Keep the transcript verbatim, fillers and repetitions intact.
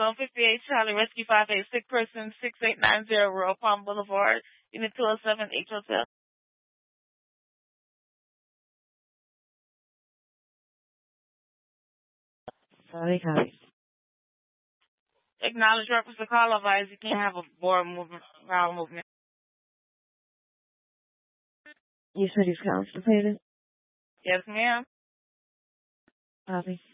Zone fifty-eight, Charlie Rescue five eight six, person six eight nine zero, Royal Palm Boulevard, Unit two oh seven, H Hotel. Sorry, copy. Acknowledge reference to call advise. You can't have a board movement, round movement. You said he's constipated? Yes, ma'am. Copy.